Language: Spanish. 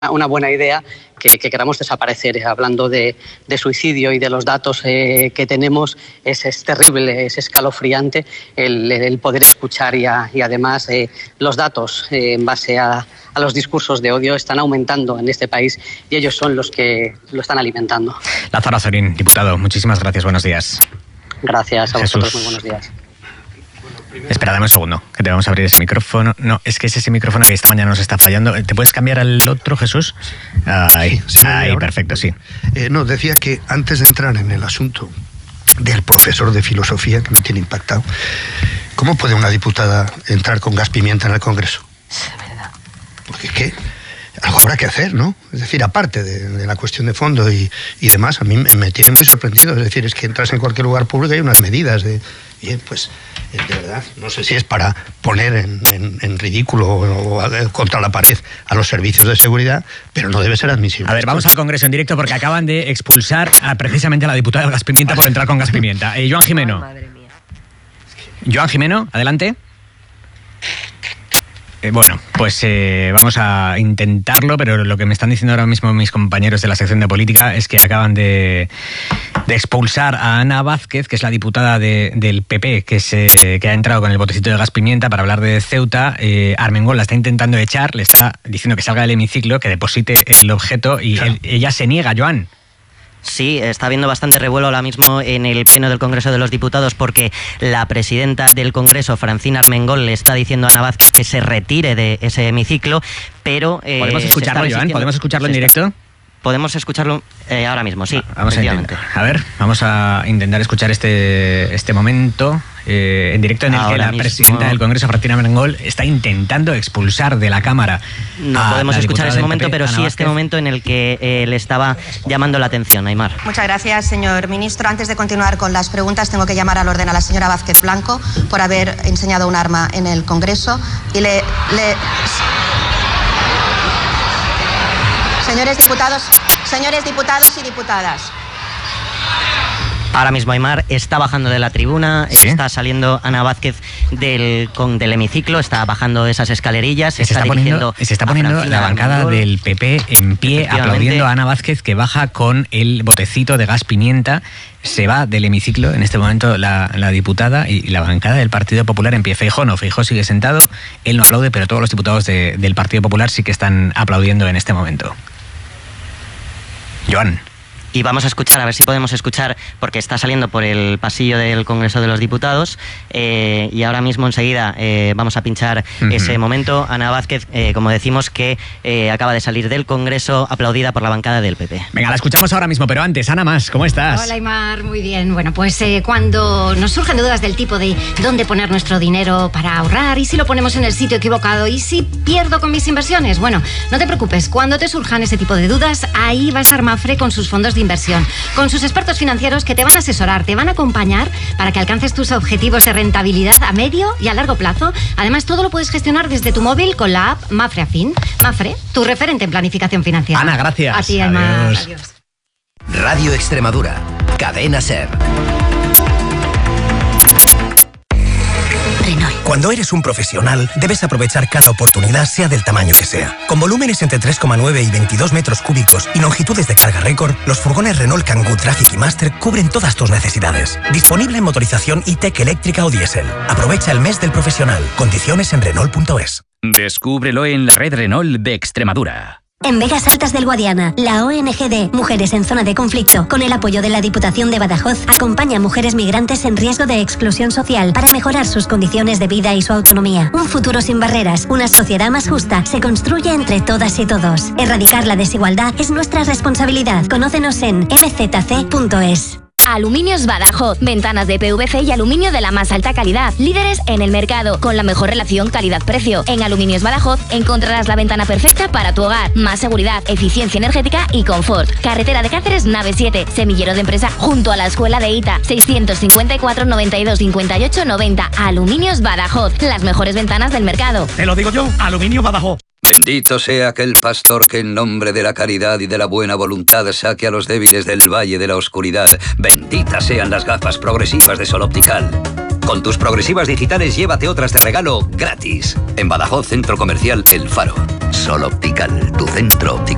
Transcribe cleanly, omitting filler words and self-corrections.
una buena idea que queramos desaparecer. Hablando de suicidio y de los datos que tenemos, es terrible, es escalofriante el poder escuchar y además los datos en base a los discursos de odio están aumentando en este país y ellos son los que lo están alimentando. Lázaro Azorín, diputado, muchísimas gracias, buenos días. Gracias a vosotros, muy buenos días. Espera, dame un segundo, que te vamos a abrir ese micrófono. No, es que es ese micrófono que esta mañana nos está fallando. ¿Te puedes cambiar al otro, Jesús? Ahí, perfecto, sí. No, decía que antes de entrar en el asunto del profesor de filosofía, que me tiene impactado, ¿cómo puede una diputada entrar con gas pimienta en el Congreso? Porque es que algo habrá que hacer, ¿no? Es decir, aparte de la cuestión de fondo y demás, a mí me tiene muy sorprendido. Es decir, es que entras en cualquier lugar público y hay unas medidas de... Bien, pues, de verdad, no sé si es para poner en ridículo o contra la pared a los servicios de seguridad, pero no debe ser admisible. A ver, vamos al Congreso en directo porque acaban de expulsar precisamente a la diputada del gas pimienta por entrar con gas pimienta. Joan Jimeno. Madre mía. Joan Jimeno, adelante. Bueno, pues vamos a intentarlo, pero lo que me están diciendo ahora mismo mis compañeros de la sección de política es que acaban de expulsar a Ana Vázquez, que es la diputada del PP, que ha entrado con el botecito de gas pimienta para hablar de Ceuta. Armengol la está intentando echar, le está diciendo que salga del hemiciclo, que deposite el objeto y claro. Ella se niega, Joan. Sí, está habiendo bastante revuelo ahora mismo en el Pleno del Congreso de los Diputados porque la presidenta del Congreso, Francina Armengol, le está diciendo a Ana Vázquez que se retire de ese hemiciclo, pero... ¿Podemos escucharlo, Joan? ¿Podemos escucharlo en directo? Podemos escucharlo ahora mismo, sí. Vamos a intentar escuchar este momento en directo en el que la presidenta del Congreso, Francina Armengol, está intentando expulsar de la Cámara. No podemos escuchar ese momento, pero sí este momento en el que le estaba llamando la atención, Aimar. Muchas gracias, señor ministro. Antes de continuar con las preguntas, tengo que llamar al orden a la señora Vázquez Blanco por haber enseñado un arma en el Congreso y Señores diputados y diputadas. Ahora mismo Aimar está bajando de la tribuna, ¿sí? Está saliendo Ana Vázquez del hemiciclo, está bajando esas escalerillas, se está poniendo la bancada del PP en pie, aplaudiendo a Ana Vázquez, que baja con el botecito de gas pimienta. Se va del hemiciclo en este momento la diputada y la bancada del Partido Popular en pie. Feijóo sigue sentado, él no aplaude, pero todos los diputados del Partido Popular sí que están aplaudiendo en este momento. Joan. Y vamos a escuchar, a ver si podemos escuchar, porque está saliendo por el pasillo del Congreso de los Diputados, y ahora mismo enseguida vamos a pinchar ese momento. Ana Vázquez, como decimos, que acaba de salir del Congreso, aplaudida por la bancada del PP. Venga, la escuchamos ahora mismo, pero antes, Ana Mas, ¿cómo estás? Hola, Aimar, muy bien. Bueno, pues cuando nos surgen dudas del tipo de dónde poner nuestro dinero para ahorrar, y si lo ponemos en el sitio equivocado, y si pierdo con mis inversiones, bueno, no te preocupes, cuando te surjan ese tipo de dudas, ahí va a estar Mapfre con sus fondos de inversión, con sus expertos financieros que te van a asesorar, te van a acompañar para que alcances tus objetivos de rentabilidad a medio y a largo plazo. Además, todo lo puedes gestionar desde tu móvil con la app Mapfre Afin. Mapfre, tu referente en planificación financiera. Ana, gracias. A ti, Aimar. Adiós. Radio Extremadura, Cadena SER. Renault. Cuando eres un profesional, debes aprovechar cada oportunidad, sea del tamaño que sea. Con volúmenes entre 3,9 y 22 metros cúbicos y longitudes de carga récord, los furgones Renault Kangoo Traffic y Master cubren todas tus necesidades. Disponible en motorización e-Tech eléctrica o diésel. Aprovecha el mes del profesional. Condiciones en Renault.es. Descúbrelo en la red Renault de Extremadura. En Vegas Altas del Guadiana, la ONG de Mujeres en Zona de Conflicto, con el apoyo de la Diputación de Badajoz, acompaña a mujeres migrantes en riesgo de exclusión social para mejorar sus condiciones de vida y su autonomía. Un futuro sin barreras, una sociedad más justa, se construye entre todas y todos. Erradicar la desigualdad es nuestra responsabilidad. Conócenos en mzc.es. Aluminios Badajoz, ventanas de PVC y aluminio de la más alta calidad, líderes en el mercado, con la mejor relación calidad-precio. En Aluminios Badajoz encontrarás la ventana perfecta para tu hogar, más seguridad, eficiencia energética y confort. Carretera de Cáceres, nave 7, semillero de empresa junto a la escuela de ITA, 654 92 58 90. Aluminios Badajoz, las mejores ventanas del mercado. Te lo digo yo, Aluminio Badajoz. Bendito sea aquel pastor que en nombre de la caridad y de la buena voluntad saque a los débiles del valle de la oscuridad. Benditas sean las gafas progresivas de Sol Optical. Con tus progresivas digitales llévate otras de regalo gratis. En Badajoz, Centro Comercial El Faro. Sol Optical, tu centro óptico.